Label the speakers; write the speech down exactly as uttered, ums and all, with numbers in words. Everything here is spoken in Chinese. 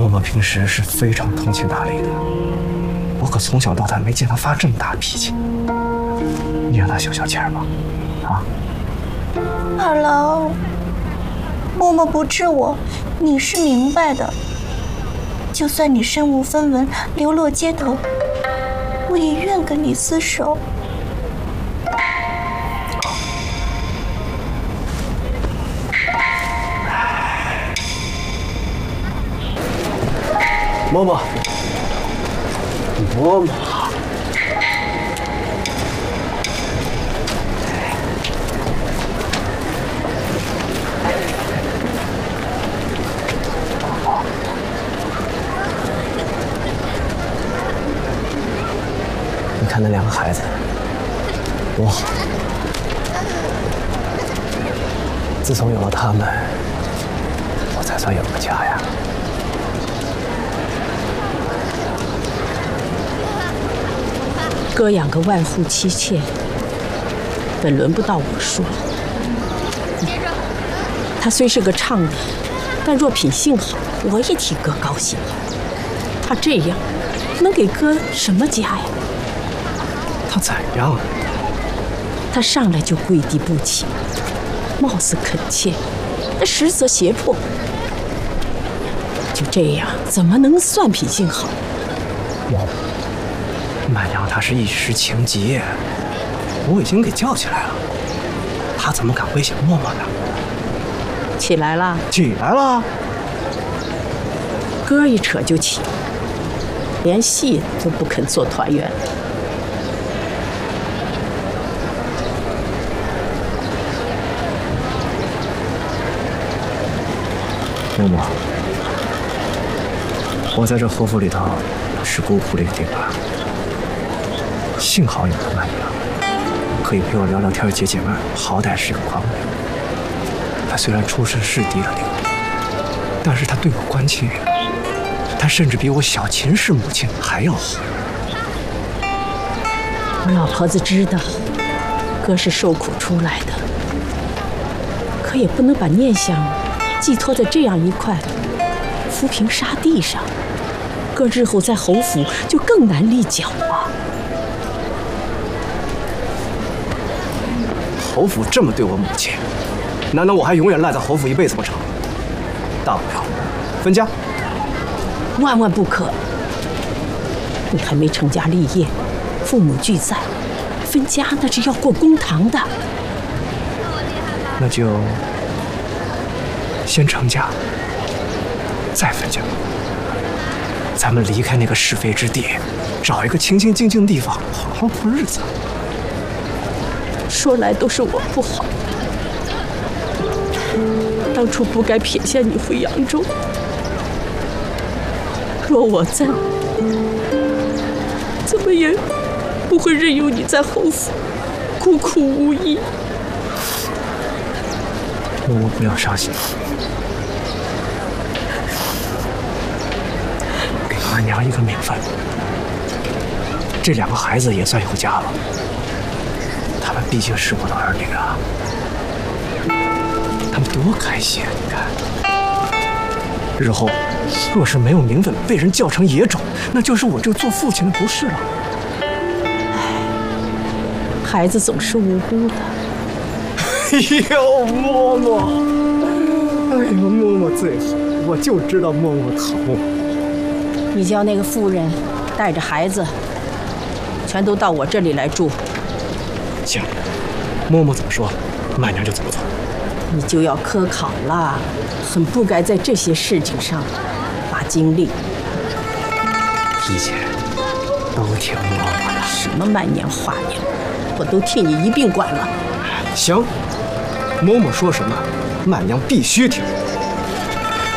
Speaker 1: 默平时是非常通情达理的，我可从小到大没见他发这么大脾气。你让他消消气儿吧，啊！
Speaker 2: 二郎，默默不治我，你是明白的。就算你身无分文，流落街头，我也愿跟你厮守。
Speaker 1: 默默，默默，你看那两个孩子多好，自从有了他们，我才算有个家呀。
Speaker 3: 哥养个万户妻妾，本轮不到我说。他虽是个唱的，但若品性好，我也替哥高兴。他这样，能给哥什么家呀？
Speaker 1: 他怎样啊？
Speaker 3: 他上来就跪地不起，貌似恳切，那实则胁迫。就这样，怎么能算品性好？
Speaker 1: 我。满娘她是一时情急，我已经给叫起来了，她怎么敢威胁默默呢？
Speaker 3: 起来了，
Speaker 1: 起来了。
Speaker 3: 哥一扯就起，连戏都不肯做团圆。
Speaker 1: 默默，我在这侯府里头是孤苦伶仃啊。幸好有个满娘，可以陪我聊聊天、解解闷，好歹是个匡人。他虽然出身是低了点，但是他对我关切，他甚至比我小秦氏母亲还要好。
Speaker 3: 我老婆子知道，哥是受苦出来的，可也不能把念想寄托在这样一块浮萍沙地上，哥日后在侯府就更难立脚啊。
Speaker 1: 侯府这么对我母亲，难道我还永远赖在侯府一辈子不成？大不了分家。
Speaker 3: 万万不可！你还没成家立业，父母俱在，分家那是要过公堂的。
Speaker 1: 那就先成家，再分家。咱们离开那个是非之地，找一个清清静静的地方，好好过日子。
Speaker 3: 说来都是我不好，当初不该撇下你回扬州。若我在，怎么也不会任由你在侯府孤苦无依。
Speaker 1: 默默不要伤心，给满娘一个名分，这两个孩子也算有家了。他们毕竟是我的儿女啊，他们多开心啊！你看，日后若是没有名分，被人叫成野种，那就是我这个做父亲的不是了。
Speaker 3: 唉，孩子总是无辜的。
Speaker 1: 哎呦，默默，哎呦，默默最好，我就知道默默疼我。
Speaker 3: 你叫那个妇人带着孩子，全都到我这里来住。
Speaker 1: 行，默默怎么说，满娘就怎么做。
Speaker 3: 你就要科考了，很不该在这些事情上把精力。
Speaker 1: 一切都听默默的。
Speaker 3: 什么满娘华娘，我都替你一并管了。
Speaker 1: 行，嬷嬷说什么，满娘必须听。